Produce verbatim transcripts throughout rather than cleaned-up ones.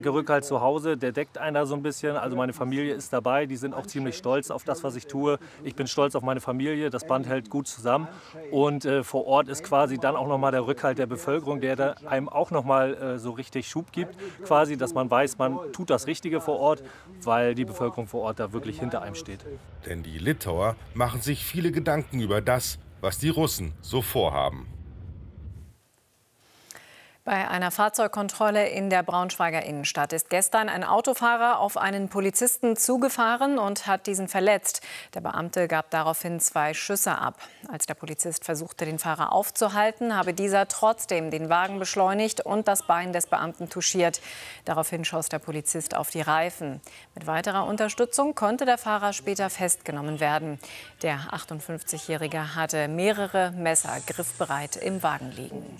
Der Rückhalt zu Hause, der deckt einer so ein bisschen. Also meine Familie ist dabei, die sind auch ziemlich stolz auf das, was ich tue. Ich bin stolz auf meine Familie, das Band hält gut zusammen. Und äh, vor Ort ist quasi dann auch nochmal der Rückhalt der Bevölkerung, der da einem auch nochmal äh, so richtig Schub gibt. Quasi, dass man weiß, man tut das Richtige vor Ort, weil die Bevölkerung vor Ort da wirklich hinter einem steht. Denn die Litauer machen sich viele Gedanken über das, was die Russen so vorhaben. Bei einer Fahrzeugkontrolle in der Braunschweiger Innenstadt ist gestern ein Autofahrer auf einen Polizisten zugefahren und hat diesen verletzt. Der Beamte gab daraufhin zwei Schüsse ab. Als der Polizist versuchte, den Fahrer aufzuhalten, habe dieser trotzdem den Wagen beschleunigt und das Bein des Beamten touchiert. Daraufhin schoss der Polizist auf die Reifen. Mit weiterer Unterstützung konnte der Fahrer später festgenommen werden. Der achtundfünfzigjährige hatte mehrere Messer griffbereit im Wagen liegen.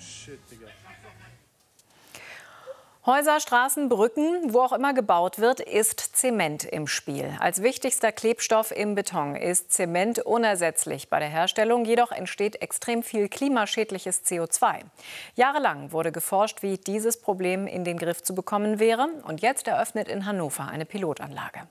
Häuser, Straßen, Brücken, wo auch immer gebaut wird, ist Zement im Spiel. Als wichtigster Klebstoff im Beton ist Zement unersetzlich bei der Herstellung. Jedoch entsteht extrem viel klimaschädliches C O zwei. Jahrelang wurde geforscht, wie dieses Problem in den Griff zu bekommen wäre. Und jetzt eröffnet in Hannover eine Pilotanlage.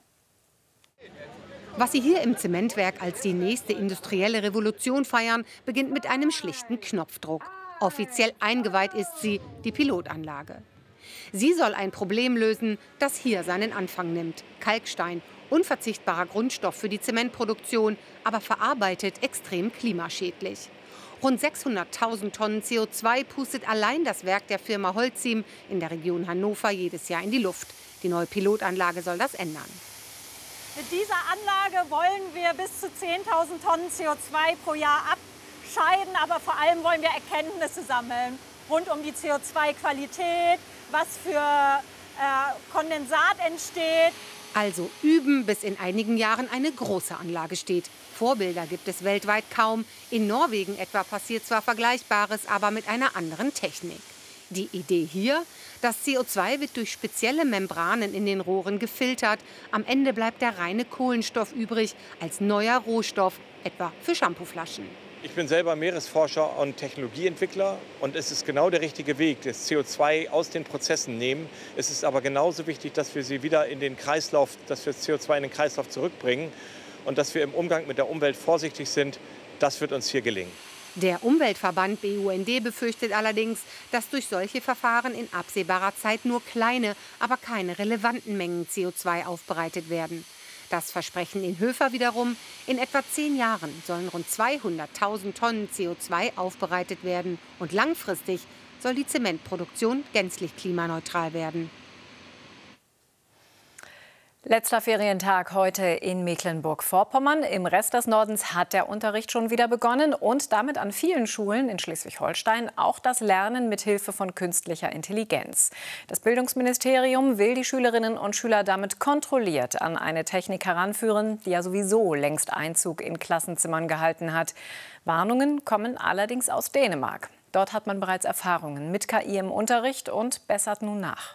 Was Sie hier im Zementwerk als die nächste industrielle Revolution feiern, beginnt mit einem schlichten Knopfdruck. Offiziell eingeweiht ist sie, die Pilotanlage. Sie soll ein Problem lösen, das hier seinen Anfang nimmt. Kalkstein, unverzichtbarer Grundstoff für die Zementproduktion, aber verarbeitet extrem klimaschädlich. Rund sechshunderttausend Tonnen C O zwei pustet allein das Werk der Firma Holcim in der Region Hannover jedes Jahr in die Luft. Die neue Pilotanlage soll das ändern. Mit dieser Anlage wollen wir bis zu zehntausend Tonnen C O zwei pro Jahr abscheiden, aber vor allem wollen wir Erkenntnisse sammeln rund um die C O zwei Qualität, was für äh, Kondensat entsteht. Also üben, bis in einigen Jahren eine große Anlage steht. Vorbilder gibt es weltweit kaum. In Norwegen etwa passiert zwar Vergleichbares, aber mit einer anderen Technik. Die Idee hier: Das C O zwei wird durch spezielle Membranen in den Rohren gefiltert. Am Ende bleibt der reine Kohlenstoff übrig als neuer Rohstoff, etwa für Shampooflaschen. Ich bin selber Meeresforscher und Technologieentwickler und es ist genau der richtige Weg, das C O zwei aus den Prozessen nehmen. Es ist aber genauso wichtig, dass wir sie wieder in den Kreislauf, dass wir das C O zwei in den Kreislauf zurückbringen und dass wir im Umgang mit der Umwelt vorsichtig sind. Das wird uns hier gelingen. Der Umweltverband B U N D befürchtet allerdings, dass durch solche Verfahren in absehbarer Zeit nur kleine, aber keine relevanten Mengen C O zwei aufbereitet werden. Das versprechen in Höfer wiederum: In etwa zehn Jahren sollen rund zweihunderttausend Tonnen C O zwei aufbereitet werden. Und langfristig soll die Zementproduktion gänzlich klimaneutral werden. Letzter Ferientag heute in Mecklenburg-Vorpommern. Im Rest des Nordens hat der Unterricht schon wieder begonnen und damit an vielen Schulen in Schleswig-Holstein auch das Lernen mit Hilfe von künstlicher Intelligenz. Das Bildungsministerium will die Schülerinnen und Schüler damit kontrolliert an eine Technik heranführen, die ja sowieso längst Einzug in Klassenzimmern gehalten hat. Warnungen kommen allerdings aus Dänemark. Dort hat man bereits Erfahrungen mit K I im Unterricht und bessert nun nach.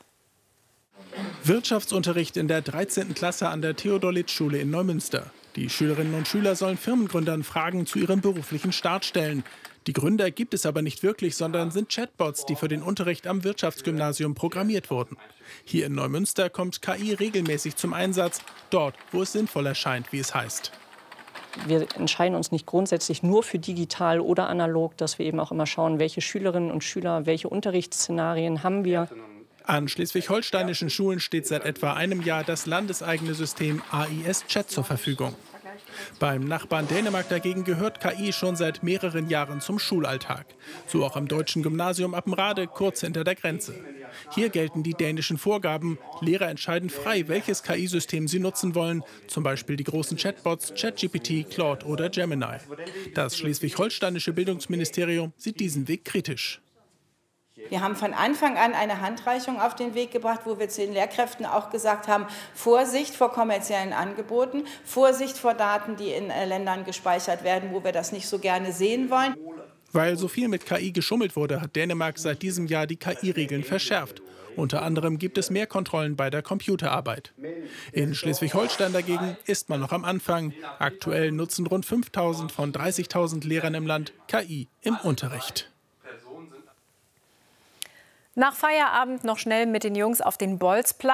Wirtschaftsunterricht in der dreizehnten Klasse an der Theodor-Litz-Schule in Neumünster. Die Schülerinnen und Schüler sollen Firmengründern Fragen zu ihrem beruflichen Start stellen. Die Gründer gibt es aber nicht wirklich, sondern sind Chatbots, die für den Unterricht am Wirtschaftsgymnasium programmiert wurden. Hier in Neumünster kommt K I regelmäßig zum Einsatz, dort, wo es sinnvoll erscheint, wie es heißt. Wir entscheiden uns nicht grundsätzlich nur für digital oder analog, dass wir eben auch immer schauen, welche Schülerinnen und Schüler, welche Unterrichtsszenarien haben wir. An schleswig-holsteinischen Schulen steht seit etwa einem Jahr das landeseigene System A I S-Chat zur Verfügung. Beim Nachbarn Dänemark dagegen gehört K I schon seit mehreren Jahren zum Schulalltag. So auch am deutschen Gymnasium Appenrade, kurz hinter der Grenze. Hier gelten die dänischen Vorgaben. Lehrer entscheiden frei, welches K I-System sie nutzen wollen. Zum Beispiel die großen Chatbots ChatGPT, Claude oder Gemini. Das schleswig-holsteinische Bildungsministerium sieht diesen Weg kritisch. Wir haben von Anfang an eine Handreichung auf den Weg gebracht, wo wir zu den Lehrkräften auch gesagt haben: Vorsicht vor kommerziellen Angeboten, Vorsicht vor Daten, die in Ländern gespeichert werden, wo wir das nicht so gerne sehen wollen. Weil so viel mit K I geschummelt wurde, hat Dänemark seit diesem Jahr die K I-Regeln verschärft. Unter anderem gibt es mehr Kontrollen bei der Computerarbeit. In Schleswig-Holstein dagegen ist man noch am Anfang. Aktuell nutzen rund fünftausend von dreißigtausend Lehrern im Land K I im Unterricht. Nach Feierabend noch schnell mit den Jungs auf den Bolzplatz.